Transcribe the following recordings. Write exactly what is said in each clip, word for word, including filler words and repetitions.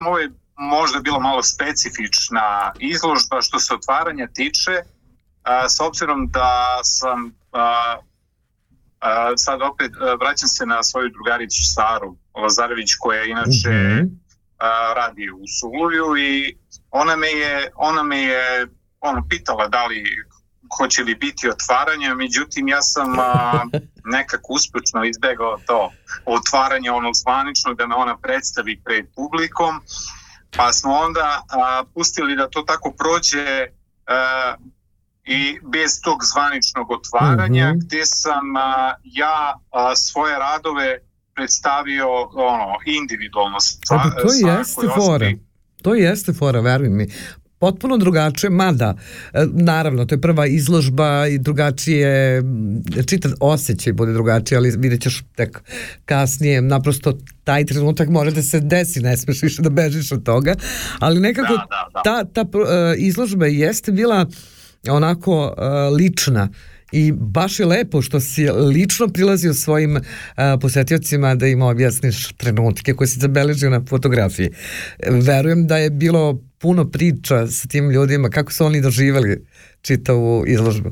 ovo je možda bilo malo specifična izložba što se otvaranja tiče, a, s obzirom da sam a, a, sad opet a, vraćam se na svoju drugaricu Saru Lazarević, koja inače mm-hmm. a, radi u Suluju, i ona me je, ona me je ono, pitala da li hoće li biti otvaranje, međutim ja sam a, nekako uspješno izbegao to otvaranje onog zvaničnog, da me ona predstavi pred publikom, pa smo onda a, pustili da to tako prođe a, i bez tog zvaničnog otvaranja, mm-hmm. gdje sam a, ja a, svoje radove predstavio ono, individualno. Sva, to jeste fora, to jeste fora, veruj mi. Potpuno drugačije, mada, naravno, to je prva izložba i drugačije, čitav osjećaj bude drugačije, ali vidjet ćeš tek kasnije, naprosto taj trenutak može da se desi, ne smiješ više da bežiš od toga, ali nekako da, da, da. ta, ta izložba jeste bila onako uh, lična. I baš je lepo što si lično prilazio svojim uh, posjetiocima da im objasniš trenutke koje si zabeležio na fotografiji. Verujem da je bilo puno priča sa tim ljudima, kako su oni doživjeli čitavu izložbu.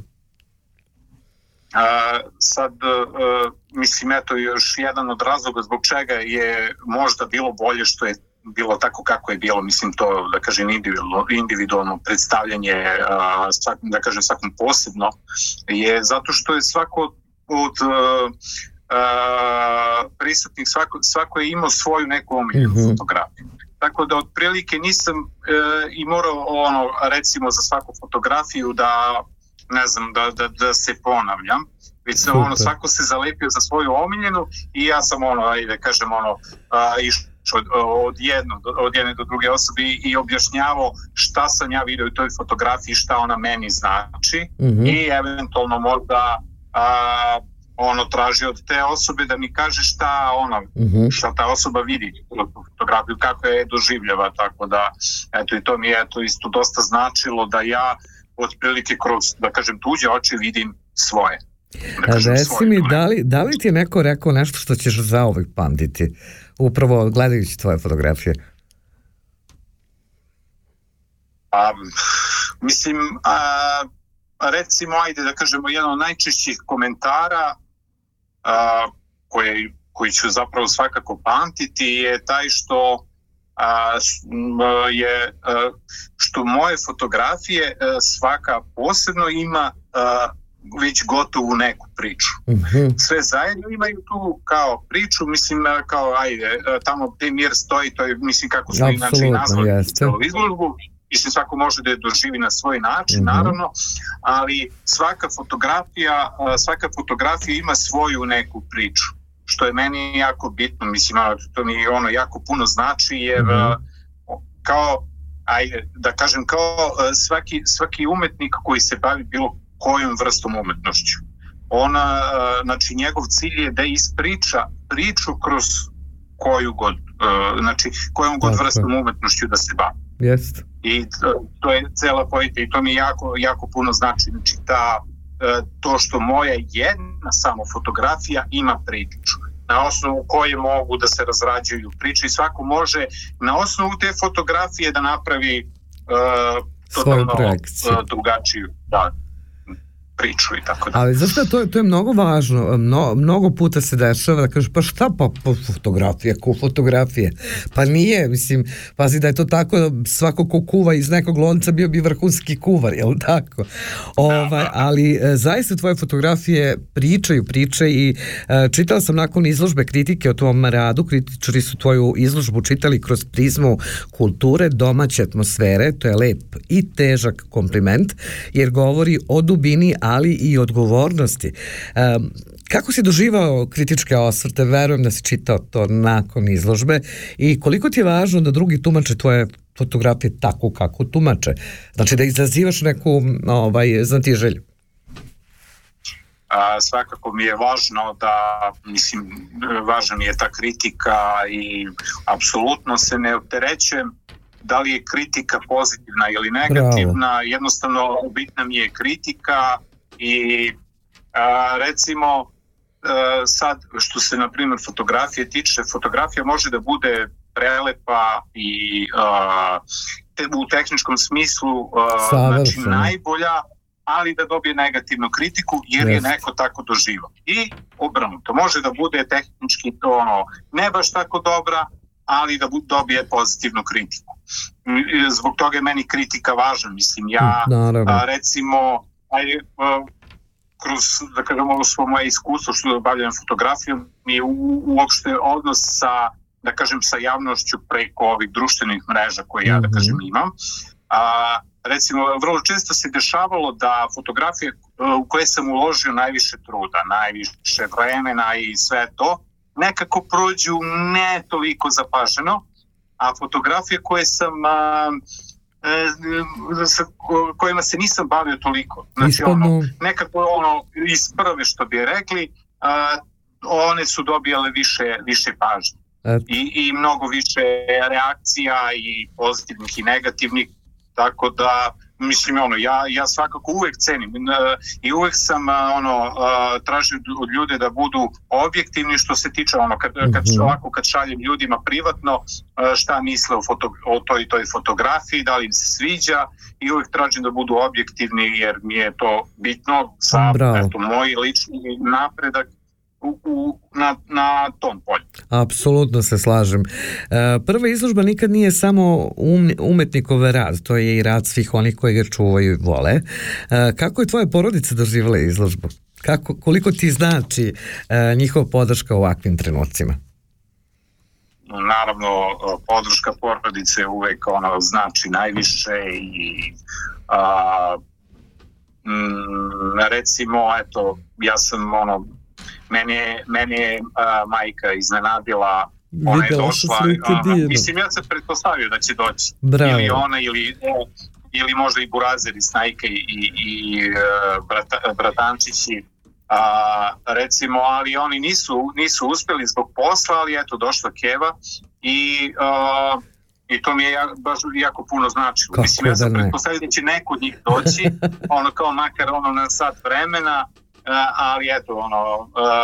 A, sad, uh, mislim, eto još jedan od razloga zbog čega je možda bilo bolje što je bilo tako kako je bilo, mislim to, da kažem, individualno, individualno predstavljanje, uh, svak, da kažem, svakom posebno, je zato što je svako od uh, uh, prisutnih, svako, svako je imao svoju neku omiljenu mm-hmm. fotografiju. Tako da otprilike nisam uh, i morao, ono, recimo za svaku fotografiju da, ne znam, da, da, da se ponavljam, već se, ono, svako se zalepio za svoju omiljenu i ja sam, ono, ajde, kažem, ono, uh, išao Od, od, jedno, od jedne do druge osobe i objašnjavao šta sam ja vidio u toj fotografiji, šta ona meni znači, mm-hmm. i eventualno možda a, ono traži od te osobe da mi kaže šta ona, mm-hmm. šta ta osoba vidi u fotografiju, kako je doživljava, tako da eto, i to mi je eto, isto dosta značilo da ja otprilike kroz, da kažem, tuđe oči vidim svoje. Da Reci mi, da li, da li ti je neko rekao nešto što ćeš zauvek pamtiti, upravo gledajući tvoje fotografije? A, mislim, a, recimo, ajde da kažemo, jedan od najčešćih komentara a, koje, koji ću zapravo svakako pamtiti je taj što a, je a, što moje fotografije a, svaka posebno ima a, već gotovu neku priču. Mm-hmm. Sve zajedno imaju tu kao priču, mislim, kao, ajde, tamo gdje mir stoji, to je, mislim, kako su inače i nazvali izložbu, mislim, svako može da je doživi na svoj način, mm-hmm. naravno, ali svaka fotografija, svaka fotografija ima svoju neku priču, što je meni jako bitno, mislim, to mi ono jako puno znači, jer mm-hmm. kao, ajde, da kažem, kao svaki, svaki umetnik koji se bavi bilo kojom vrstom umetnošću. Ona, znači, njegov cilj je da ispriča priču kroz koju god, znači, kojom god vrstom umetnošću da se bavi. Jest. I to, to je cela pojeta i to mi jako, jako puno znači. Znači, ta, to što moja jedna samo fotografija ima priču, na osnovu koje mogu da se razrađuju priče i svako može na osnovu te fotografije da napravi uh, totalno uh, drugačiju, da, priču i tako da. Ali zašto to, to je mnogo važno, Mno, mnogo puta se dešava da kažeš pa šta pa, pa fotografija, ko fotografije, pa nije, mislim, pazi da je to tako, svako ko kuva iz nekog lonca bio bi vrhunski kuvar, jel tako? Ovaj, ali e, zaista tvoje fotografije pričaju priče i e, čitala sam nakon izložbe kritike o tvom radu, kritičari su tvoju izložbu čitali kroz prizmu kulture, domaće atmosfere, to je lep i težak kompliment, jer govori o dubini, ali i odgovornosti. Um, kako si doživao kritičke osvrte? Verujem da si čitao to nakon izložbe i koliko ti je važno da drugi tumače tvoje fotografije tako kako tumače? Znači da izazivaš neku ovaj, znatiželju? A, svakako mi je važno da, mislim, važna mi je ta kritika i apsolutno se ne opterećujem da li je kritika pozitivna ili negativna. Bravo. Jednostavno bitna mi je kritika i a, recimo a, sad što se na primjer fotografije tiče, fotografija može da bude prelepa i uh, te, u tehničkom smislu uh, znači najbolja, ali da dobije negativnu kritiku jer yes. je neko tako doživao. I obrnuto, može da bude tehnički to ono, ne baš tako dobra, ali da dobije pozitivnu kritiku. Zbog toga je meni kritika važna. Mislim, ja a, recimo aj, a, kroz, da kažem, ovo svo moje iskustvo što obavljam fotografijom i u, uopšte odnos sa, da kažem, sa javnošću preko ovih društvenih mreža koje ja, da kažem, imam. A, recimo, vrlo često se dešavalo da fotografije u koje sam uložio najviše truda, najviše vremena i sve to, nekako prođu ne toliko zapaženo, a fotografije koje sam a, a, sa kojima se nisam bavio toliko, znači ono, nekako ono iz prve što bi rekli, a, one su dobijale više, više pažnje I, i mnogo više reakcija i pozitivnih i negativnih, tako da mislim ono, ja, ja svakako uvek cenim uh, i uvek sam uh, ono uh, tražio od ljude da budu objektivni što se tiče ono kad, kad, ovako, kad šaljem ljudima privatno uh, šta misle o, foto, o toj toj fotografiji, da li im se sviđa i uvek tražim da budu objektivni jer mi je to bitno za eto, moj lični napredak U, u, na, na tom polju. Apsolutno se slažem. Prva izložba nikad nije samo um, umetnikov rad, to je i rad svih onih koji ga čuvaju i vole. Kako je tvoja porodica doživjela izložbu? Kako, koliko ti znači njihova podrška u ovakvim trenucima? Naravno, podrška porodice uvek ono, znači najviše i a, m, recimo, eto, ja sam ono Meni je, meni je uh, majka iznenadila, ona je došla, ona, mislim ja sam pretpostavio da će doći, Bravo. ili ona ili, ili možda i Burazer iz Snajke i, i, i uh, brata, bratančići, uh, recimo, ali oni nisu, nisu uspjeli zbog posla, ali eto došla Keva i, uh, i to mi je baš jako puno značilo. Kako mislim ja sam pretpostavio da će neko od njih doći, ono kao makar ono na sat vremena, Uh, ali eto ono uh,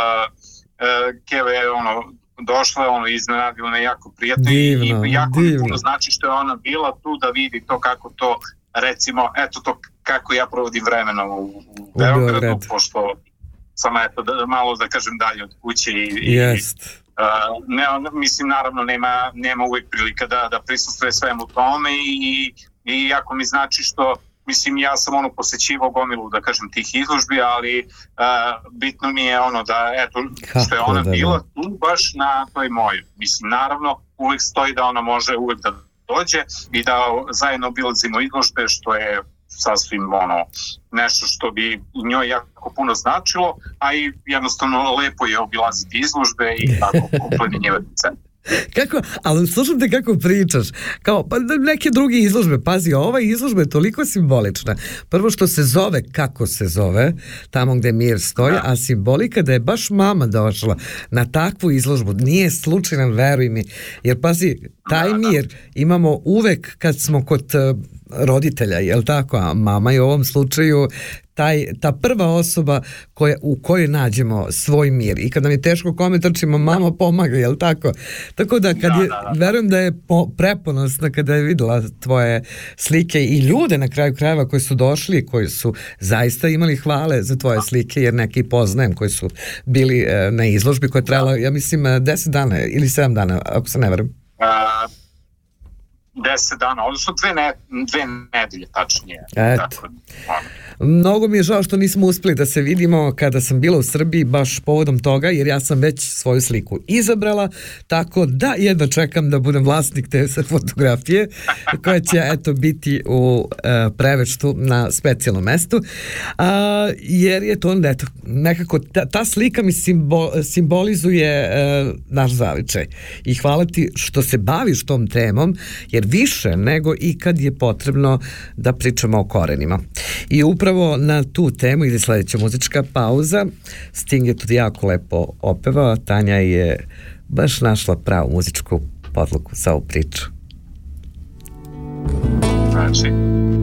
uh, Keva je ono došla, ono iznenadila me jako prijatno divno, i jako mi puno znači što je ona bila tu da vidi to kako to recimo eto to kako ja provodim vremena u, u Beogradu, pošto sam eto da, malo da kažem dalje od kuće i, yes. i uh, ne, mislim naravno nema, nema uvijek prilika da, da prisustvuje svemu tome i, i jako mi znači što mislim, ja sam ono posećivao gomilu, da kažem, tih izložbi, ali uh, bitno mi je ono da, eto, Kako što je ona da bila tu baš na toj mojoj. Mislim, naravno, uvek stoji da ona može uvek da dođe i da zajedno obilazimo izložbe, što je sasvim ono, nešto što bi njoj jako puno značilo, a i jednostavno lepo je obilaziti izložbe i tako uplanjenjivati centar. Kako, ali slušam te kako pričaš, kao pa neke druge izložbe, pazi, ova izložba je toliko simbolična. Prvo što se zove kako se zove, tamo gde mir stoji, da. A simbolika da je baš mama došla na takvu izložbu, nije slučajan, veruj mi, jer pazi, taj mir imamo uvek kad smo kod roditelja, jel tako, a mama je u ovom slučaju taj, ta prva osoba koja, u kojoj nađemo svoj mir i kad nam je teško kome trčimo, mama pomaga, jel tako? Tako da, kad je, verujem da je po, preponosna kada je videla tvoje slike i ljude na kraju krajeva koji su došli, koji su zaista imali hvale za tvoje slike, jer neki poznajem koji su bili e, na izložbi koja je trajala, ja mislim, deset dana ili sedam dana, ako se ne verujem. Uh, deset dana, odnosno dve, ne, dve nedelje tačnije. Tako, mnogo mi je žao što nismo uspjeli da se vidimo kada sam bila u Srbiji baš povodom toga, jer ja sam već svoju sliku izabrala, tako da jedno čekam da budem vlasnik te fotografije koja će eto biti u e, Prevečtu na specijalnom mestu, a, jer je to eto, nekako ta, ta slika mi simbol, simbolizuje e, naš zavičaj i hvala ti što se baviš tom temom, jer više nego ikad je potrebno da pričamo o korenima. I upravo na tu temu ide sljedeća muzička pauza. Sting je tu jako lepo opevao, Tanja je baš našla pravu muzičku podlogu za ovu priču. Znači